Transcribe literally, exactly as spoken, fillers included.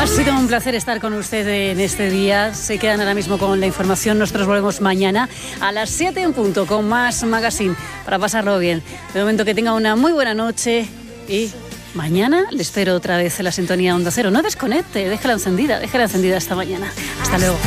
Ha sido un placer estar con usted en este día. Se quedan ahora mismo con la información. Nosotros volvemos mañana a las siete en punto con más Magazine para pasarlo bien. De momento que tenga una muy buena noche y mañana le espero otra vez en la sintonía Onda Cero. No desconecte, déjala encendida, déjala encendida hasta mañana. Hasta luego.